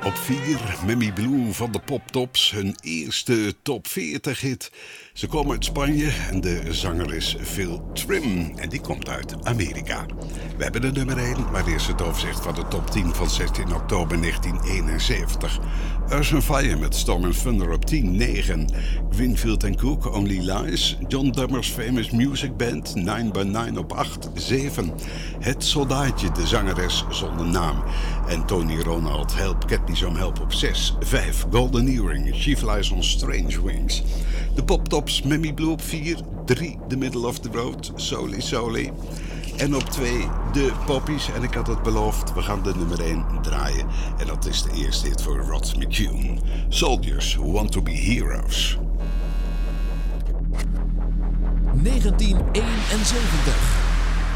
Op 4, Mammy Blue van de Poptops, hun eerste top 40 hit. Ze komen uit Spanje en de zanger is Phil Trim en die komt uit Amerika. We hebben de nummer 1, maar eerst het overzicht van de top 10 van 16 oktober 1971. Earth and Fire met Storm and Thunder op 10, 9. Greenfield & Cook, Only Lies. John Dummer's Famous Music Band, 9x9 op 8, 7. Het Soldaatje, de zangeres zonder naam. En Tony Ronald, Help, Get Me Some Help op 6, 5. Golden Earring, She Flies on Strange Wings. De Poptops, Mammy Blue op 4, 3. The Middle of the Road, Soli Soli. En op 2 de Poppies. En ik had het beloofd, we gaan de nummer 1 draaien. En dat is de eerste hit voor Rod McCune. Soldiers Who Want To Be Heroes. 1971.